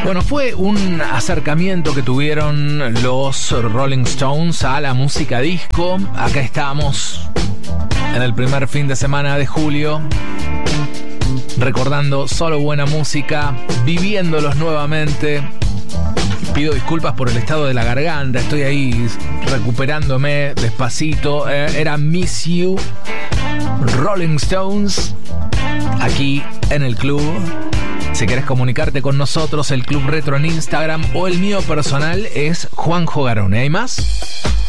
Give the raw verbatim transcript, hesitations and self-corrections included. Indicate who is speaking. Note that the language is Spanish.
Speaker 1: Bueno, fue un acercamiento que tuvieron los Rolling Stones a la música disco. Acá estamos en el primer fin de semana de julio, recordando solo buena música, viviéndolos nuevamente. Pido disculpas por el estado de la garganta, estoy ahí recuperándome despacito. Eh, era Miss You, Rolling Stones, aquí en el club. Si querés comunicarte con nosotros, el Club Retro en Instagram o el mío personal es Juanjo Garone. ¿Hay más?